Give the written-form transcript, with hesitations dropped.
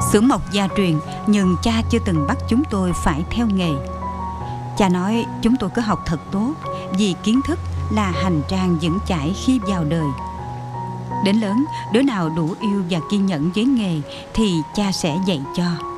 Xưởng mộc gia truyền, nhưng cha chưa từng bắt chúng tôi phải theo nghề. Cha nói chúng tôi cứ học thật tốt, vì kiến thức là hành trang vững chãi khi vào đời. Đến lớn, đứa nào đủ yêu và kiên nhẫn với nghề thì cha sẽ dạy cho.